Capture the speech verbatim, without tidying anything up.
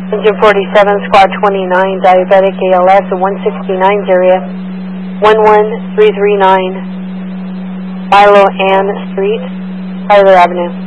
Engine forty-seven, Squad twenty-nine, diabetic A L S at one sixty-nines area, one one three three nine, Milo Ann Street, Tyler Avenue.